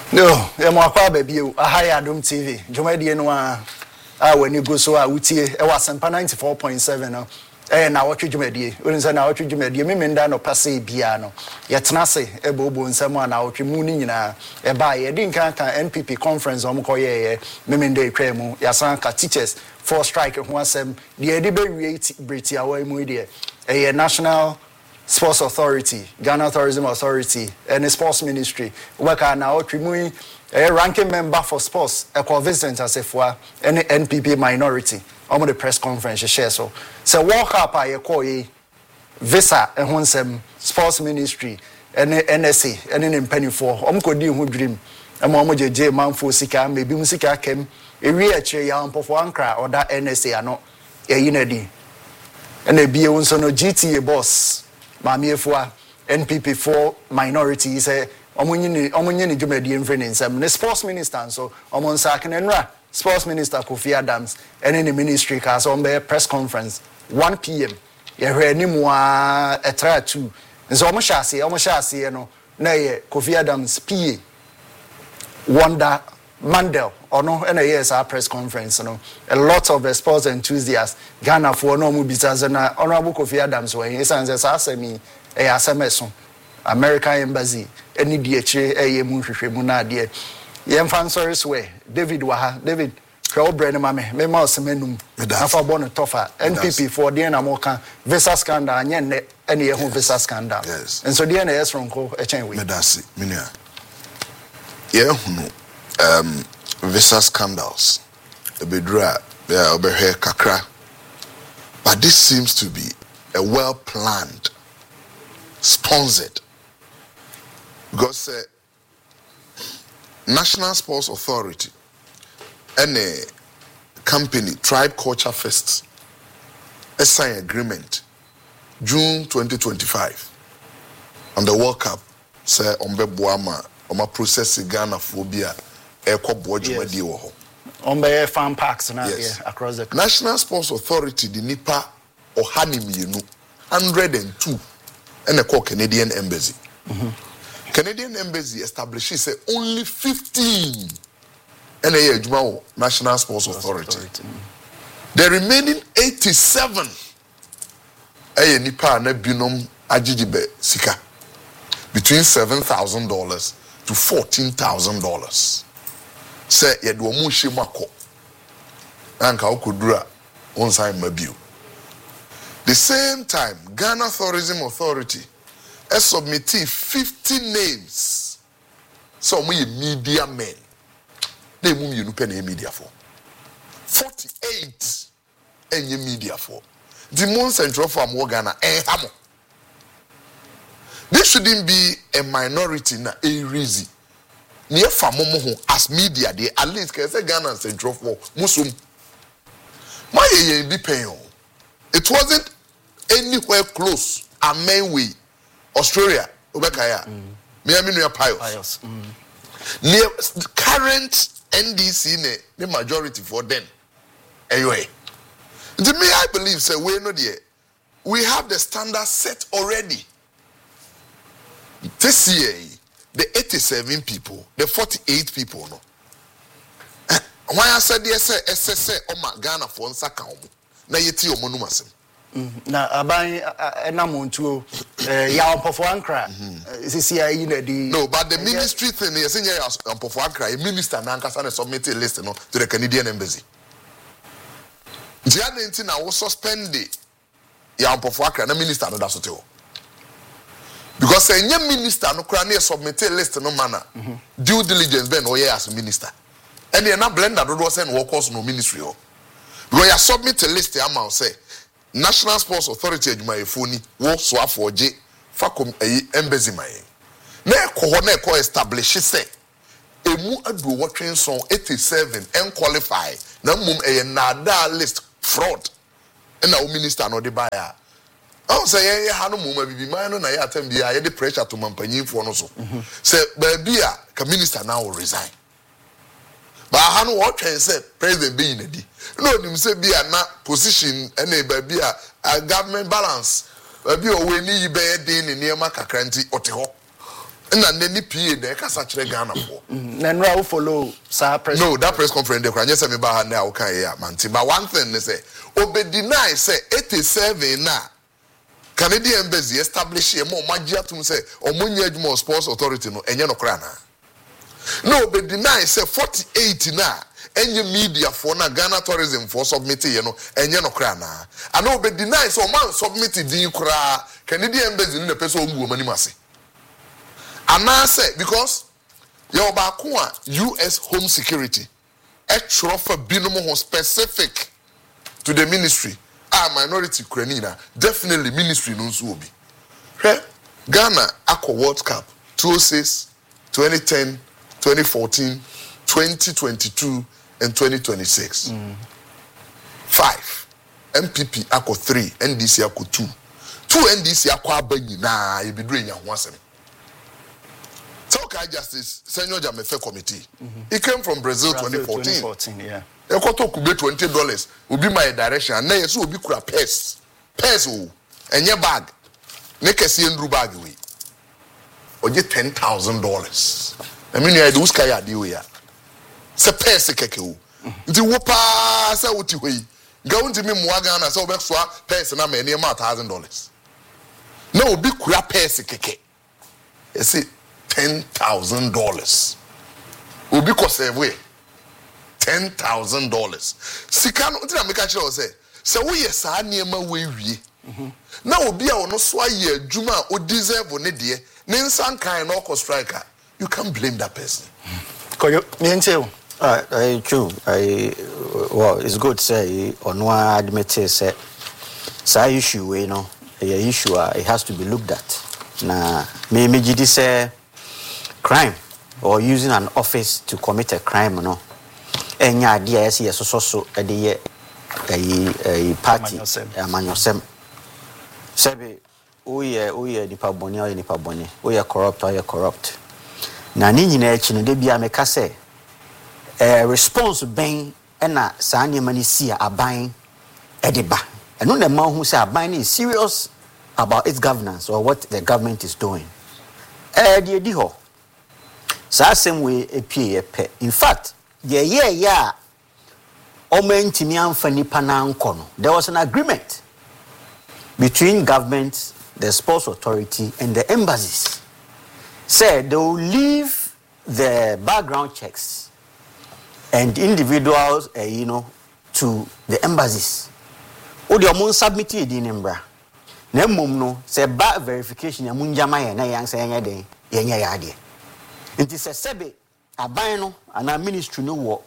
No, Yamaqua baby, a high Adum TV, Jomedian when you go so out, it was 94.7. Na watch Jumedi, when say na watch Jumedi, Mimenda no passe piano. Yet Nase, Ebobo and someone out Munina, a buy a dinka NPP conference on Koye, Mimende Cremo, Yasanka teachers, 4 strike and 1 the Edibe Briti away Mudia, a national Sports Authority, Ghana Tourism Authority, and the Sports Ministry. Work now Trimui, a ranking member for sports, a co-visit as if we're any NPP minority. I'm on the press conference share so walk up I call ye visa and one sports ministry and NSA and in penny for Omkodi who dream and Momoja J man for Sika maybe Musika came a real chair young for one cry or that NSA are not a unity and a be also no GTA boss Mamie for NPP for minorities Omunyini Jumedian friends and the sports minister so Omon Sakin and Ra. Sports Minister Kofi Adams and in the ministry has on their press conference 1 p.m. You heard him a try to. And so almost say, you know, nay, Kofi Adams PA Wanda Mandel or no, and a year's our press conference, you know, a lot of the sports enthusiasts, Ghana for no movies and honorable Kofi Adams way. He says, as me, a SMS, American Embassy, any DHA, a Muna, dear. Yem Fansoris way, David Waha, David, Crowbrain, me mouse menum, Alpha Bonnet Toffa, NPP for the Enamoka, Visa scandal, and yet any Visa scandal. Yes. And so the NS from Co. a chain with Medasi, Minia. Yeah, Visa scandals, the Bedra, there over here, Kakra. But this seems to be a well planned, sponsored, because National Sports Authority and a company, Tribe Culture Fest, a signed agreement June 2025 on the World Cup. Say Ombe Boama, Oma process Ghana phobia, Eko Bojuma Diwo. Ombe farm parks now across the country. National Sports Authority, the Nipa or Hanimi, 102 and a Canadian Embassy. Canadian Embassy establishes only 15 NAA National Sports Authority. The remaining 87 Nipa na binum ajijibe sika between $7,000 to $14,000. Say yedwo mu hwemako anka okudura onsan mabiu. The same time Ghana Tourism Authority submitting 50 names. So we media men. They move you penny media for 48 and media for the Mon Central Farm Ghana hamo. This shouldn't be a minority na a reason. Near Famomo as media they at least can say Ghana Central for Musum. My be paying. It wasn't anywhere close. A main way. Australia, Obekaya, Miami Pios. Near current NDC, the majority for them. Anyway, to me, I believe, say, we have the standard set already. This year, the 87 people, the 48 people, no. Why I said yes, SSA, Oma Ghana for Nsaka, na yeti omonumasem. Na aban enamontuo ya Ompofo Ankra sisi ayi na di. No, but the ministry thing is saying Ompofo Ankra, a minister na nkasa na submit a list no to the Canadian Embassy. Dia nti na wo suspend ya Ompofo Ankra na minister no da so te ho. Because any minister no kra na submit a list no manner. Due diligence ben o as minister. And na blender do say no work no ministry ho. Because you submit a list amount say National Sports Authority adwumayefoni wo so afoje fakom embassy man na ekoho na eko establish say emu adu wotwen son 87 en qualify na mum na da list fraud na o minister no de buy a o say ye ha no mum bibi man no na ye atem bia ye de pressure to mampanyinfo no so say ba bia ka minister now will resign ba ha no wotwen say president be in di no nim say bia na position ene ba bia a government balance ba bia o we ni be din ni niema kakranti ote ho na nani PA na kasa kire Ghana for na no follow sa press no that press conference dey kwanye say me ba ha na o kan ya manti but one thing they say obe deny say 87 na Canadian embassy establish a more magia to say omunye adwuma sports authority no enye no kra na no obe deny say 48 na enye media for na Ghana tourism for submit ye no enye no kra na and obe deny say o man submit din kra Canadian embassy no person o mu mani mase and I say because your bakua US Home Security a trophy binom specific to the ministry minority Ukraine definitely ministry no so be Ghana Aqua World Cup 2006 2010 2014 2022 and 2026 5 MPP Aqua 3 NDC Aqua 2 NDC Aqua abani na e be doing yan wasem Talk Justice Senior Jamefe Committee. He came from Brazil 2014. Yeah. He got to $20. Will be my direction. And now you will be kura purse and your bag. Make a see Andrew bag we. Or get $10,000. I mean, you do sky idea we are. Se purse keke. The whopa sa uti we. Go into me mwagana so back swa purse na me near $1,000. No be kura purse keke. You see. $10,000. Obi ko save we $10,000. Sika no ntina make sure say we yes sa niema we wie. Na obi a ono so aye adwuma o deserve ne de ne nsan kan no ko striker. You can't blame that person. Koyo mientel. True. Well, it's good say ono admit say issue we no a issue it has to be looked at. Na me gidi say crime or using an office to commit a crime no enya idea yes so a party amanyosem sebe oye nipa boni oye corrupt na ni nyina echi no de bia meka say response ben na saa ne mani si aban ediba eno na ma hu say aban is serious about its governance or what the government is doing the di ho sa same way apie pe in fact yeah omantimi amfa nipa na nko no there was an agreement between government, the sports authority and the embassies said they will leave the background checks and individuals to the embassies o de omon submit e di nembra na mmom no say ba verification amunjama ye na yan say yen den yen ya ade nti se sebe aban no ana ministry no wo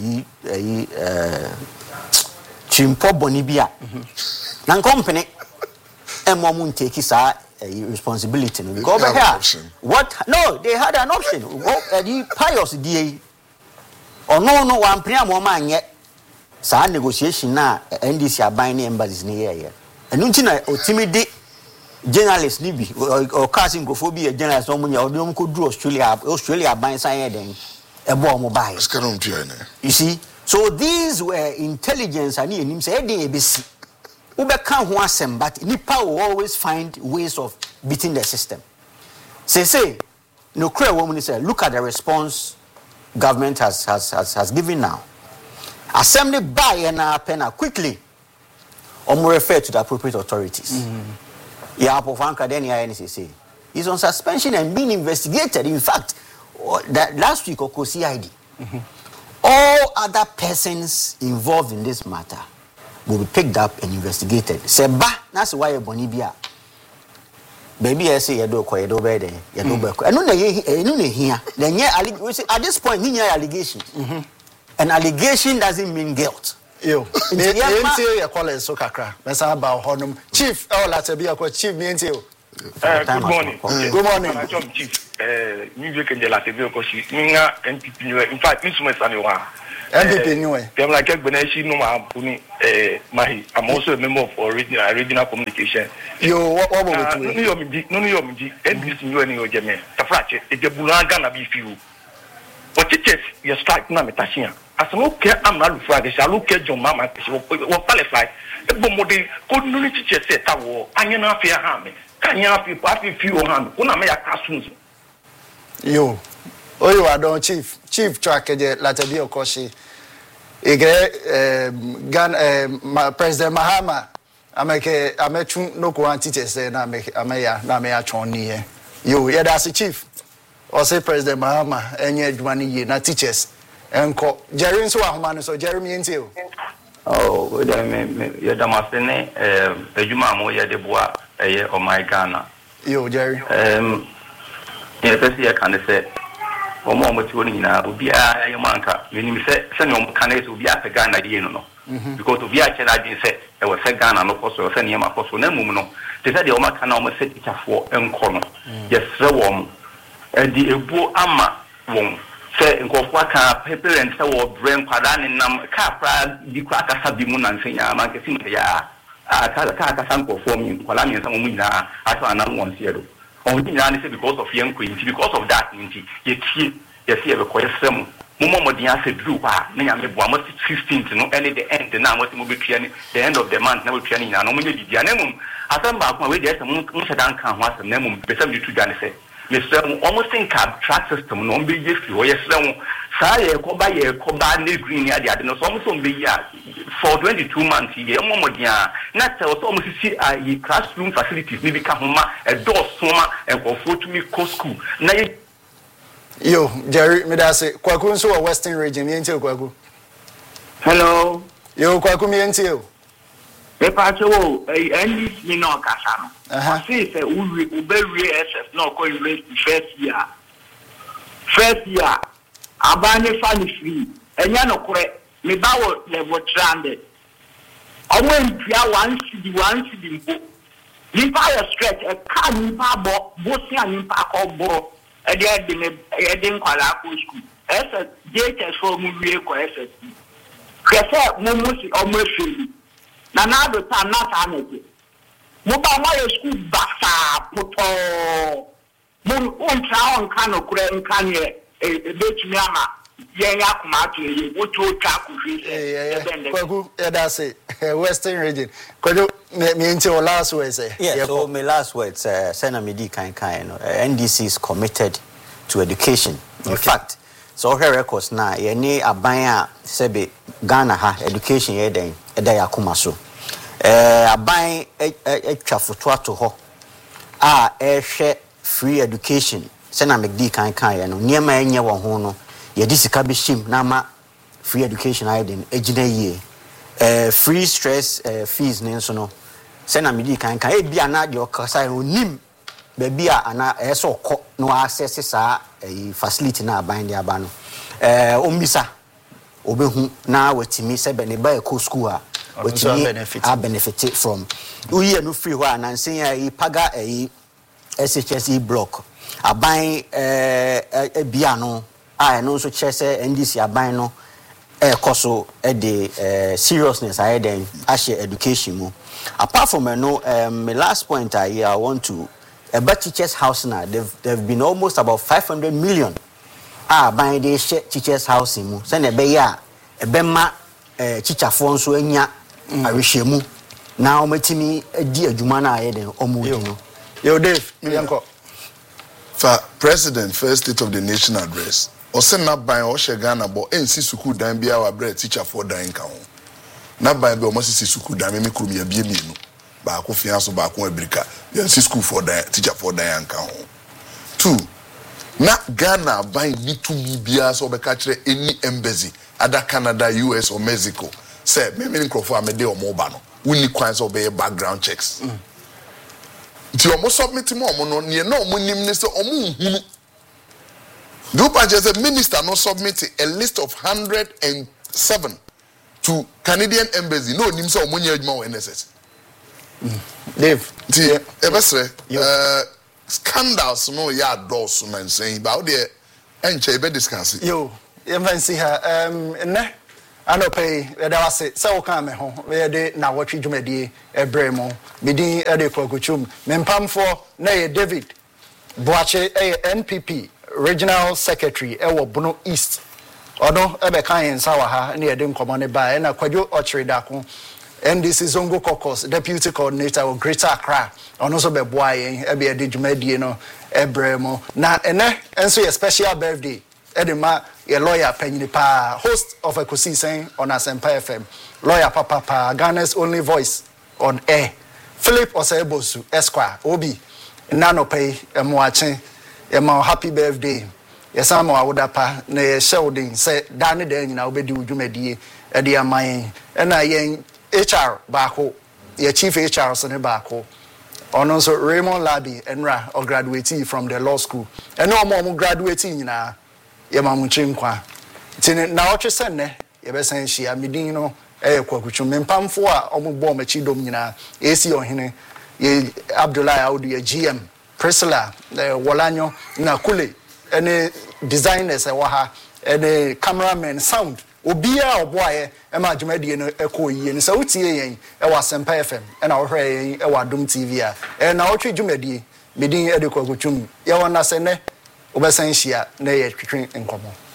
chimpo boni bia na company emom take sa responsibility no go back here what no they had an option the pious da or no one plan mo ma anye sa negotiation na NDC aban na embassies na ye enu nti na otimidi journalist ni bi or casting go for be a journalist no munya odom ko dru Australia ban san ye den ebo mo bai you see so these were intelligence and him say dey ebesi ubeka ho asem but nipa will always find ways of beating the system say no clear woman say look at the response government has given now assembly buy and pen quickly refer to the appropriate authorities. Yeah, Pofanka then NCC is on suspension and being investigated. In fact, that last week CID, all other persons involved in this matter will be picked up and investigated. Seba, that's why Bonibia. Baby, I say Yado Koyedo Bede, Yado Beko. I know here. Then at this point, allegation. An allegation doesn't mean guilt. Yo, you call it so kakra. Let's about Honum. Chief, Chief, good morning. Good morning. Chief, music and the Latibio Koshi, Ninga, NPP, in fact, this was NPP anyway. I'm like Beneshi Noma Puni, Mahi. I'm also a member of original communication. Yo, what no, NPP, you and your Jemmy, Tafrache, a Jabulaga na be few. But it is your strike Nametashia. As I look at Amal Friday, I look at your mamma, what qualify. The Bomodi couldn't teach a set of war. I am not fear harming. Can you have you party few hand? Una may a castle. Yo. Oyo adon chief track je latabi okoshi. Ege President Mahama amechu no ko teachers na ameya choni ye. Yo, yeah, that's the chief. Or say President Mahama enye adwuma ye na teachers. Enko Jerry nso ahoma no so Jeremy enti o. Oh, we ya damasene adwuma mo ye de boa eye o my Ghana. Yo, Jerry. Yeah, pesi ya kan say omo mo ti woni na obi a ye manka meni mi say se ne omo kan say obi a pe Ghana die no. Because obi a chena din say e we say Ghana no koso say ne ma koso na mum no. Te say de omo kan na omo say teacherfo enko no. Yes, re wo di ebu ama won say nkofo aka parents say wo brain kwada ne nam ka pra di kwa aka sabi mu na nsenya ma ke sim ya aka sankofo mi kwala mi nsa mu nyina ato anan won se do. On dit because of young queen, because of that, you see a question. Momo Dia said, Drew, Name 15th, no, any the end, the now what will be the end of the month, never training, and only the Dianum. I thought about my way there's a Mushadan can was a name, beside you to Jan say. Mr. Almost think cab track system, no be if you yes, Saya, Koba, green, no, almost be for 22 months, Momo Dia, not almost see a classroom facilities, maybe come a door summer and go for to me co school. Now, yo, Jerry, me da say Kwaku nso o Western region me enti Kwaku. Hello. Yo Kwaku me enti o. Me pa che wo NDC ni no kasa no. Say say ubewie SS no ko university first year abanye fani free. Enya no kore me ba wo level 300. Omo empia 1 cedi mpo. Nipa ya stretch e ka nipa bo si nipa ko bo. Edin kwala ko school ss JHS for mu wie ko ss kese mu musi omo efeli na do ta na ta na je mu ba ma yo school basa poto mu ontra on kan okure nkan ye betumi ama yen yakuma to ye woto twa ku fi Kwaku da say Western region Kwaku me enti o last word say. Yeah, so my last words Sena Medi kan no NDC is committed to education. In fact, so her records now ye aban a sebe Ghana ha education ye den eda yakoma so aban atwafoto ato ho a ehwe free education Sena Medi kan no niema enye wo ho no ye disika be shim na ma free education ayi den ejina yie free stress fees ne nso no Sena Medi kan e bia na de okasa onim baby ana eso ko no access sa facility na aban de aba no ombisa obehu na watimi se be ne ba e school a watimi a benefit from uye no free ho anansen ya paga SHSE block aban bia no a no so chese NDC aban no koso the seriousness I den ashe education mu apart from my last point I want to about teachers house now they've been almost about 500 million by the teachers house mu say na be ya e be ma teacher fo nso anya arehwemu na omatimi di adwuma na aye den omu no yo Dave yanko for president first state of the nation address o se na ban o she Ghana bo ensi school dan bia wa bre teacher for dan kan ho na ban be o mo sisi school dan me krum ya bia mienu ba ko fianso ba ko America ensi school for dan teacher for dan kan ho 2 na Ghana ban ni to mi bia so be ka kire any embassy ada Canada US or Mexico say me nkrofo amede o mo ba no woni kwan so be background checks nti o mo submit mo no ne na o mo nim ne se o mo hunu do just a minister no submit a list of 107 to Canadian embassy no nim se o mo nya adwuma o NSS Dave ti ebesre scandals no ya dos man saying about the enche be discuss yo even see her ne anopay da wase se wo kan me ho we de na watwe dwumadie ebremo medin e de kwakuchum mempamfo na ye David Boache NPP regional secretary ewo Bono East odo ebe kan yensa wa ha na ye de nkomo ne ba na kwadwo ochire da ko NDC Zongo Caucus deputy coordinator of Greater Accra on also be boy e be de dwumadi no ebremo na ene enso your special birthday edema your lawyer panyini pa host of Ekosi saying on Asempa FM lawyer papa Ghana's only voice on air Philip Osebosu Esquire Obi nano pay emwache ema happy birthday yesama awodapa na ye showding say dane de nyina obedi dwumadi e de aman na yen HR baako ye chief HR so ne baako ono so Raymond Labi enra or graduate from the law school eno omo graduate nyina ye mamuchi nkwa tini na otwe senne ye be san hia medin no kwakutwu mempamfo a omo bo machi dom nyina esi ohene ye Abdullahi Audu ye GM Priscilla Wolanyo na Kule ene designers e wa ha ene cameraman sound obia oboaye ema dwumadi no ekoyie ni sa utie yen e wa Asempa FM e na ohwe yen e wa Dom TV a na otwe dwumadi medin e de kwakutwum ye wona se ne obesan hia na ye twetwe nkomo